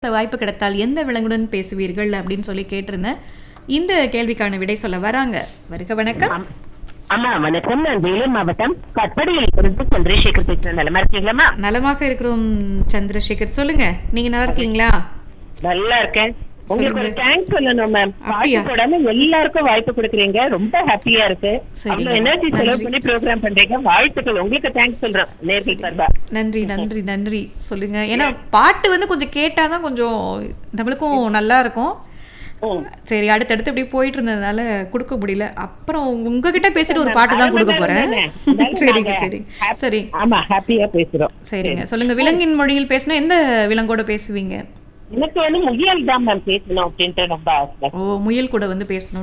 வாய்ப்பு கிடைத்தால் எந்த விலங்குடன் பேசுவீர்கள் அப்படின்னு சொல்லி கேட்டிருந்தேன். இந்த கேள்விக்கான விடை சொல்ல வராங்க. வருக வணக்கம். அம்மா வணக்கம். நான் வேலூர் மாவட்டம் கட்படியில் இருந்து சந்திரசேகர் பேசுறேன். நலமா இருக்கீங்களா? நலமாக இருக்கிறோம் சந்திரசேகர். சொல்லுங்க, நீங்க நல்லா இருக்கீங்களா? நல்லா இருக்கேன். உங்களுக்கு ஒரு தேங்க்ஸ் சொல்லணும் மேம். பாட்டு போடாம எல்லாருக்கும் வாய்ப்பு கொடுக்குறீங்க, ரொம்ப ஹாப்பியா இருக்கு. அவ்வளவு எனர்ஜி செலவு பண்ணி ப்ரோக்ராம் பண்றீங்க, வாழ்த்துக்கள். உங்களுக்கு தேங்க்ஸ் சொல்றேன் நேர்கள் சார்பா. நன்றி நன்றி நன்றி. சொல்லுங்க. ஏன்னா பாட்டு வந்து கொஞ்சம் கேட்டாதான் கொஞ்சம் நம்மளுக்கும் நல்லா இருக்கும். சரி, அடுத்தடுத்து இப்படி போயிட்டு இருந்ததுனால கொடுக்க முடியல. அப்புறம் உங்ககிட்ட பேசிட்டு ஒரு பாட்டு தான் கொடுக்க போறேன். சரிங்க சரி சரி. ஆமா, ஹாப்பியா பேசுறோம். சரிங்க, சொல்லுங்க. விலங்கின் மொழியில் பேசணும், எந்த விலங்கோட பேசுவீங்க? எனக்கு வந்து முயல் தான் மேம் பேசணும் அப்படின்ட்டு ரொம்ப ஆசை. ஓ, முயல் கூட வந்து பேசணும்.